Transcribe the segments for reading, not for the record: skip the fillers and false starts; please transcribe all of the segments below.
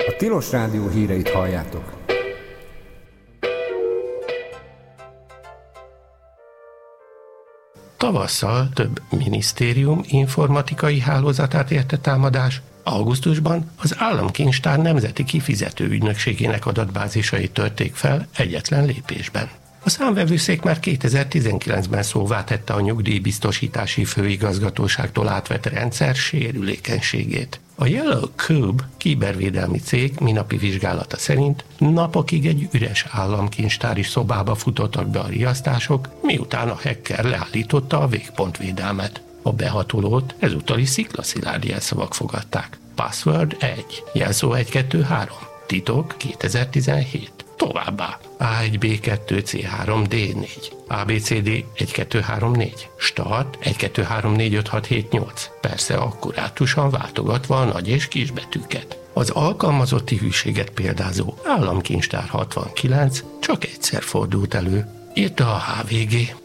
A Tilos Rádió híreit halljátok. Tavasszal több minisztérium informatikai hálózatát érte támadás, augusztusban az Államkincstár Nemzeti Kifizető Ügynökségének adatbázisai törték fel egyetlen lépésben. A számvevőszék már 2019-ben szóvá tette a nyugdíjbiztosítási főigazgatóságtól átvett rendszer sérülékenységét. A Yellow Cube kibervédelmi cég minapi vizsgálata szerint napokig egy üres államkincstári szobába futottak be a riasztások, miután a hacker leállította a végpontvédelmet. A behatolót ezúttal sziklaszilárd jelszavak fogadták. Password 1, jelszó 123, titok 2017. Továbbá A1B2C3D4, ABCD 1234, start 12345678, persze akkurátusan váltogatva a nagy és kisbetűket. Az alkalmazotti hűséget példázó Államkincstár 69 csak egyszer fordult elő, írta a HVG.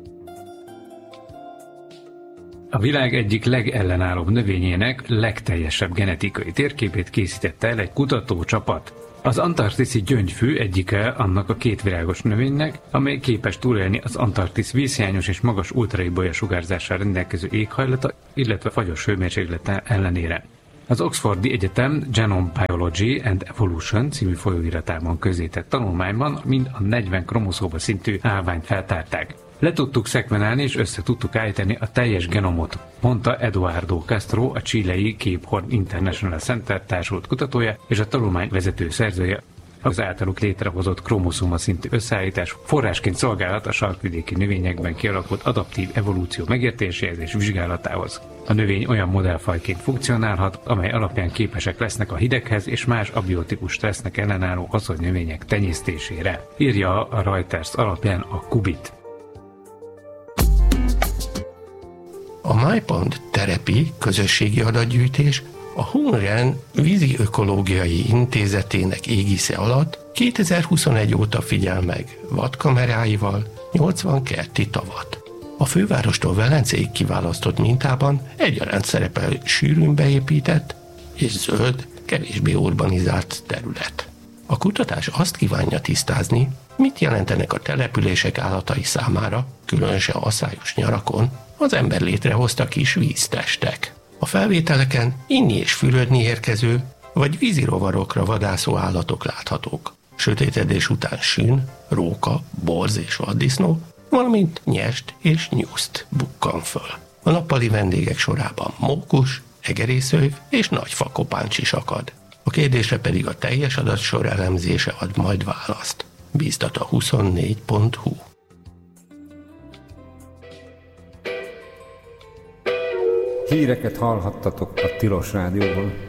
A világ egyik legellenállóbb növényének legteljesebb genetikai térképét készítette el egy kutatócsapat. Az antarktiszi gyöngyfű egyike annak a két virágos növénynek, amely képes túlélni az Antarktisz vízhiányos és magas ultraibolya sugárzással rendelkező éghajlata, illetve fagyos hőmérséklete ellenére. Az Oxfordi Egyetem Genome Biology and Evolution című folyóiratában közzétett tanulmányban mind a 40 kromoszóma szintű állványt feltárták. Le tudtuk szekvenálni és össze tudtuk állítani a teljes genomot, mondta Eduardo Castro, a chilei Cape Horn International Center társult kutatója és a tanulmány vezető szerzője. Az általuk létrehozott kromoszóma szintű összeállítás forrásként szolgálhat a sarkvidéki növényekben kialakult adaptív evolúció megértéséhez és vizsgálatához. A növény olyan modellfajként funkcionálhat, amely alapján képesek lesznek a hideghez és más abiotikus stressznek ellenálló haszonnövények tenyésztésére, írja a Reuters alapján a Kubit. A MyPond Therapy közösségi adatgyűjtés a Hunren Vízi Ökológiai Intézetének égisze alatt 2021 óta figyel meg vadkameráival 80 kerti tavat. A fővárostól Velencéig kiválasztott mintában egyaránt szerepel sűrűn beépített és zöld, kevésbé urbanizált terület. A kutatás azt kívánja tisztázni, mit jelentenek a települések állatai számára, különösen asszályos nyarakon, az ember létrehozta kis víztestek. A felvételeken inni és fürödni érkező, vagy vízirovarokra vadászó állatok láthatók. Sötétedés után sün, róka, borz és vaddisznó, valamint nyest és nyuszt bukkan föl. A nappali vendégek sorában mókus, egerészőv és nagy fakopáncs is akad. A kérdésre pedig a teljes adatsor elemzése ad majd választ. Bíztat a 24.hu. Híreket hallhattatok a Tilos Rádióban.